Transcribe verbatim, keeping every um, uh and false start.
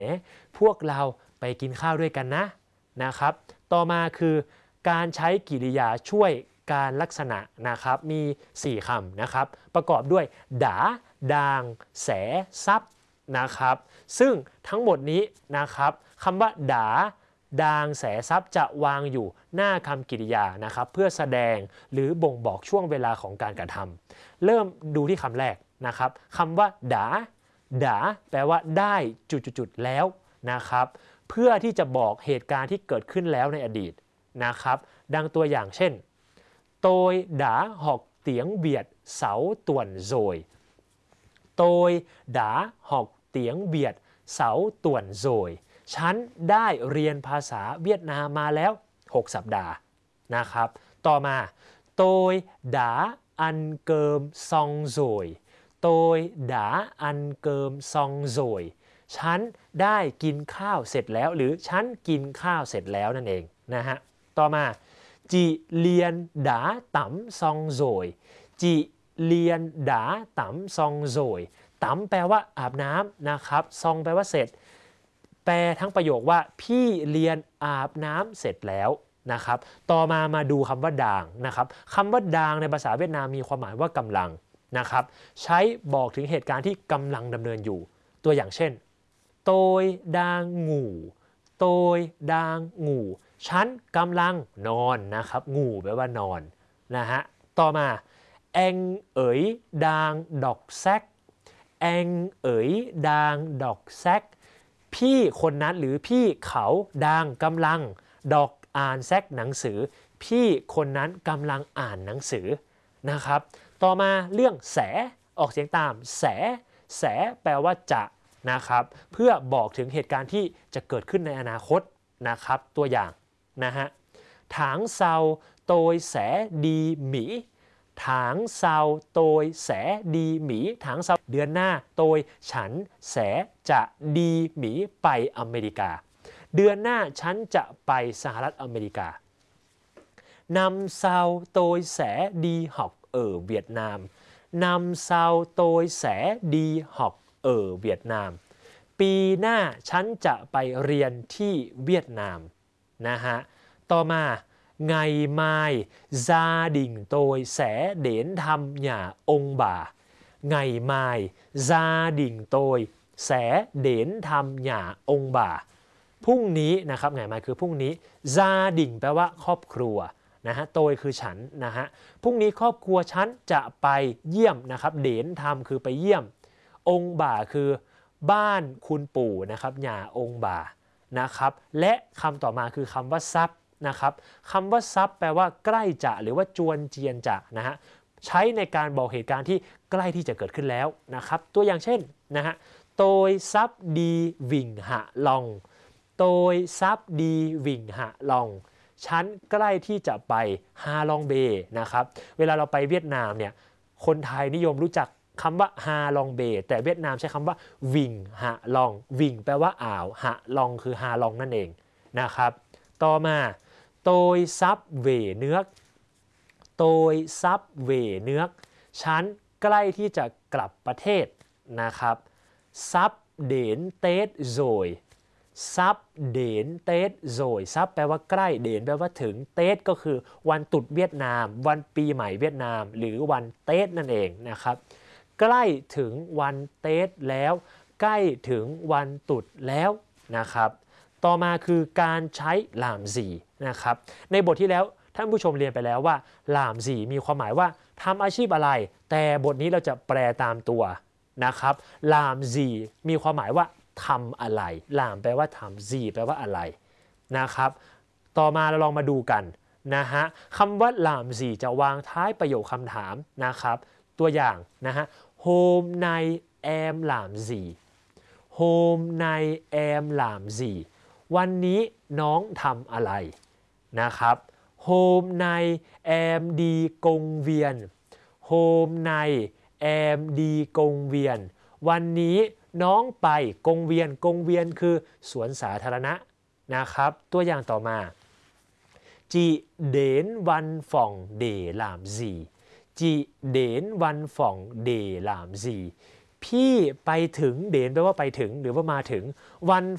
พวกเราไปกินข้าวด้วยกันนะนะครับต่อมาคือการใช้กริยาช่วยการลักษณะนะครับมีสี่คำนะครับประกอบด้วยดาดางแสซับนะครับซึ่งทั้งหมดนี้นะครับคำว่าดาดางแสซับจะวางอยู่หน้าคำกริยานะครับเพื่อแสดงหรือบ่งบอกช่วงเวลาของการกระทำเริ่มดูที่คำแรกนะครับคำว่าดาดาแปลว่าได้จุดๆๆแล้วนะครับเพื่อที่จะบอกเหตุการณ์ที่เกิดขึ้นแล้วในอดีตนะครับดังตัวอย่างเช่นtôi đã học tiếng Việt sáu tuần rồi tôi đã học tiếng Việt sáu tuần rồi ฉันได้เรียนภาษาเวียดนามมาแล้วหกสัปดาห์นะครับต่อมา tôi đã ăn cơm xong rồi tôi đã ăn cơm xong rồi ฉันได้กินข้าวเสร็จแล้วหรือฉันกินข้าวเสร็จแล้วนั่นเองนะฮะต่อมา chị Liên đã tắm xong rồi chị Liên đã tắm xong rồi ตำแปลว่าอาบน้ำนะครับซองแปลว่าเสร็จแปลทั้งประโยคว่าพี่เรียนอาบน้ำเสร็จแล้วนะครับต่อมามาดูคำว่าดางนะครับคำว่าดางในภาษาเวียดนามมีความหมายว่ากำลังนะครับใช้บอกถึงเหตุการณ์ที่กำลังดำเนินอยู่ตัวอย่างเช่นtôi đang ngủ tôi đang ngủ ฉันกำลังนอนนะครับงูแปลว่านอนนะฮะต่อมา anh ấy đang đọc sách anh ấy đang đọc sách พี่คนนั้นหรือพี่เขาดังกำลังดอกอ่านแซกหนังสือพี่คนนั้นกำลังอ่านหนังสือนะครับต่อมาเรื่องแสออกเสียงตามแสแสแปลว่าจะนะครับเพื่อบอกถึงเหตุการณ์ที่จะเกิดขึ้นในอนาคตนะครับตัวอย่างนะฮะถางเซาโตยแสดีหมีถางเซาโตยแสดีหมีถางเซาเดือนหน้าโตยฉันแสจะดีหมีไปอเมริกาเดือนหน้าฉันจะไปสหรัฐอเมริกานำเซาโตยแสดีหอกเออเวียดนามนำเซาโตยแสดีหอกเออเวียดนามปีหน้าฉันจะไปเรียนที่เวียดนามนะฮะต่อมาngày mai gia đình tôi sẽ đến thăm nhà ông bà ngày mai gia đình tôi sẽ đến thăm nhà ông bà พรุ่งนี้นะครับ ngày mai คือพรุ่งนี้ gia đình แปลว่าครอบครัวนะฮะ tôi คือฉันนะฮะพรุ่งนี้ครอบครัวฉันจะไปเยี่ยมนะครับเดนทำคือไปเยี่ยมองค์บ่าคือบ้านคุณปู่นะครับหย่าองค์บ่านะครับและคำต่อมาคือคำว่าซับนะครับคำว่าซับแปลว่าใกล้จะหรือว่าจวนเจียนจะนะฮะใช้ในการบอกเหตุการณ์ที่ใกล้ที่จะเกิดขึ้นแล้วนะครับตัวอย่างเช่นนะฮะโตยซับดีวิ่งหะลองโตยซับดีวิ่งหะลองฉันใกล้ที่จะไปฮาลองเบนะครับเวลาเราไปเวียดนามเนี่ยคนไทยนิยมรู้จักคำว่าฮาลองเบแต่เวียดนามใช้คำว่าวิ่งหะลองวิ่งแปลว่าอ่าวหะลองคือฮาลองนั่นเองนะครับต่อมาtôi sắp về nước tôi sắp về nước ฉันใกล้ที่จะกลับประเทศนะครับ sắp đến Tết rồi sắp đến Tết rồi sắp แปลว่าใกล้เดนแปลว่าถึงเตสก็คือวันตรุษเวียดนามวันปีใหม่เวียดนามหรือวันเตสนั่นเองนะครับใกล้ถึงวันเตสแล้วใกล้ถึงวันตรุษแล้วนะครับต่อมาคือการใช้หลามสีนะครับในบทที่แล้วท่านผู้ชมเรียนไปแล้วว่าหลามสีมีความหมายว่าทำอาชีพอะไรแต่บทนี้เราจะแปลตามตัวนะครับหลามสีมีความหมายว่าทำอะไรหลามแปลว่าทำสีแปลว่าอะไรนะครับต่อมาเราลองมาดูกันนะฮะคำว่าหลามสีจะวางท้ายประโยคคำถามนะครับตัวอย่างนะฮะโฮมในแอมหลามสีโฮมในแอมหลามสีวันนี้น้องทำอะไรนะครับโฮมในแอมดีกงเวียนโฮมในแอมดีกงเวียนวันนี้น้องไปกงเวียนกงเวียนคือสวนสาธารณะนะครับตัวอย่างต่อมาจีเดนวันฝ่องเดหลามซีจีเดนวันฝ่องเดหลามซีพี่ไปถึงเดนแปลว่าไปถึงหรือว่ามาถึงวัน